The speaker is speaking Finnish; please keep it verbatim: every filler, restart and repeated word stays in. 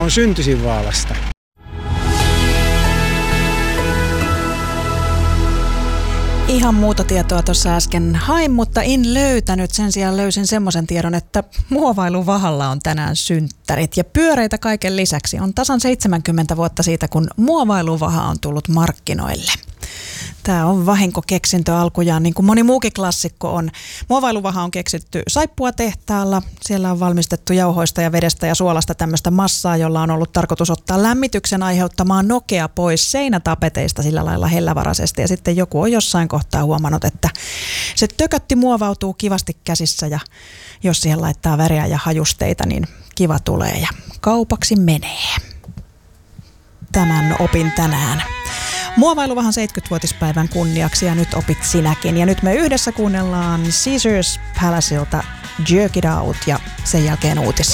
On syntyisin Vaalasta. Ihan muuta tietoa tuossa äsken hain, mutta en löytänyt. Sen sijaan löysin semmoisen tiedon, että Muovailuvahalla on tänään synttärit ja pyöreitä kaiken lisäksi. On tasan seitsemänkymmentä vuotta siitä, kun Muovailuvaha on tullut markkinoille. Tämä on vahinkokeksintö alkujaan, niin kuin moni muukin klassikko on. Muovailuvaha on keksitty saippuatehtaalla. Siellä on valmistettu jauhoista ja vedestä ja suolasta tämmöistä massaa, jolla on ollut tarkoitus ottaa lämmityksen aiheuttamaa nokea pois seinätapeteista sillä lailla hellävaraisesti. Ja sitten joku on jossain kohtaa huomannut, että se tökötti muovautuu kivasti käsissä ja jos siihen laittaa väriä ja hajusteita, niin kiva tulee ja kaupaksi menee. Tämän opin tänään. Muovailuvahan seitsemänkymmenvuotispäivän kunniaksi ja nyt opit sinäkin. Ja nyt me yhdessä kuunnellaan Caesars Palaceilta Jerk It Out ja sen jälkeen uutisia.